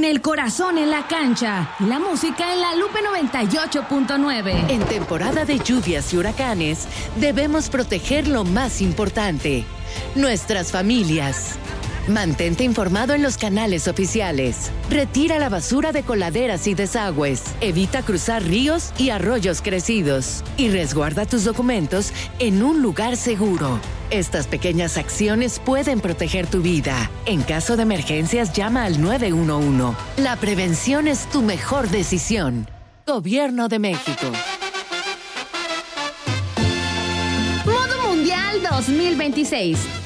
Con el corazón en la cancha y la música en la Lupe 98.9. En temporada de lluvias y huracanes, debemos proteger lo más importante, nuestras familias. Mantente informado en los canales oficiales. Retira la basura de coladeras y desagües. Evita cruzar ríos y arroyos crecidos. Y resguarda tus documentos en un lugar seguro. Estas pequeñas acciones pueden proteger tu vida. En caso de emergencias, llama al 911. La prevención es tu mejor decisión. Gobierno de México. Modo Mundial 2026.